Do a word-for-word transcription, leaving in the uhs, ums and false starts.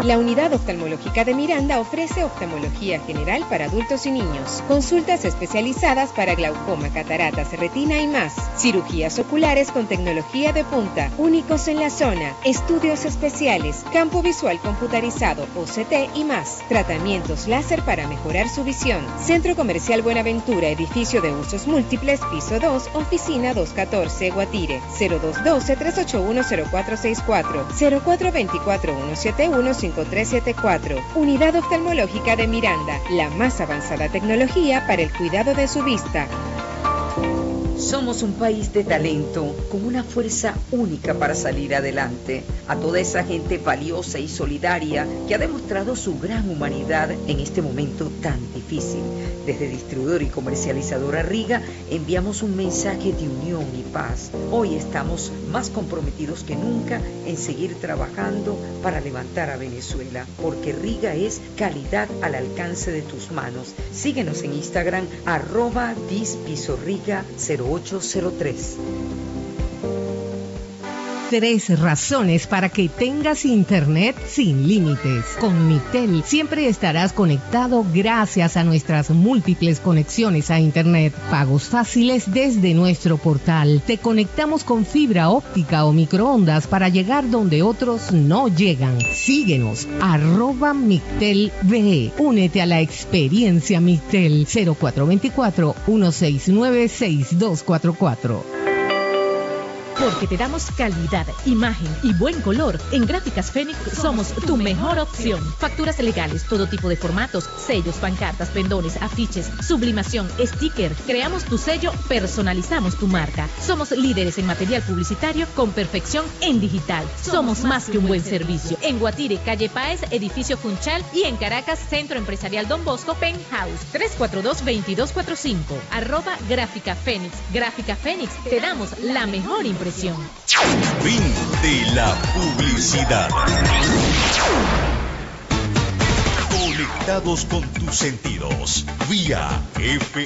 La Unidad Oftalmológica de Miranda ofrece oftalmología general para adultos y niños, consultas especializadas para glaucoma, cataratas, retina y más, cirugías oculares con tecnología de punta, únicos en la zona, estudios especiales, campo visual computarizado, O C T y más, tratamientos láser para mejorar su visión. Centro Comercial Buenaventura, edificio de usos múltiples, piso dos, oficina doscientos catorce, Guatire, cero dos uno dos, tres ocho uno, cero cuatro seis cuatro, cero cuatro dos cuatro, uno siete uno, cinco tres siete cuatro. Unidad Oftalmológica de Miranda, la más avanzada tecnología para el cuidado de su vista. Somos un país de talento, con una fuerza única para salir adelante. A toda esa gente valiosa y solidaria que ha demostrado su gran humanidad en este momento tan difícil. Desde Distribuidor y Comercializadora Riga enviamos un mensaje de unión y paz. Hoy estamos más comprometidos que nunca en seguir trabajando para levantar a Venezuela, porque Riga es calidad al alcance de tus manos. Síguenos en Instagram, arroba dispisorriga cero ocho cero tres. Tres razones para que tengas internet sin límites. Con Migtel siempre estarás conectado gracias a nuestras múltiples conexiones a internet. Pagos fáciles desde nuestro portal. Te conectamos con fibra óptica o microondas para llegar donde otros no llegan. Síguenos, arroba Migtel V E. Únete a la experiencia Migtel. Cero cuatro dos cuatro, uno seis nueve, seis dos cuatro cuatro. Porque te damos calidad, imagen y buen color. En Gráficas Fénix somos tu mejor opción. Facturas legales, todo tipo de formatos, sellos, pancartas, pendones, afiches, sublimación, sticker. Creamos tu sello, personalizamos tu marca. Somos líderes en material publicitario con perfección en digital. Somos más que un buen servicio. En Guatire, calle Páez, edificio Funchal, y en Caracas, Centro Empresarial Don Bosco, Penthouse, tres cuatro dos, dos dos cuatro cinco. Arroba Gráfica Fénix. Gráfica Fénix, te damos la mejor impresión. Fin de la publicidad. Conectados con tus sentidos vía F